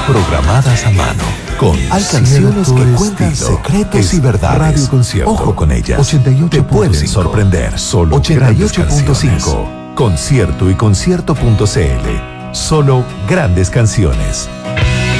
programadas a mano. Con Hay canciones que cuentan estilo. secretos y verdades. Radio Concierto. Ojo con ellas. 88.5. Te pueden sorprender. Solo 88.5. Concierto y concierto.cl. Solo grandes canciones.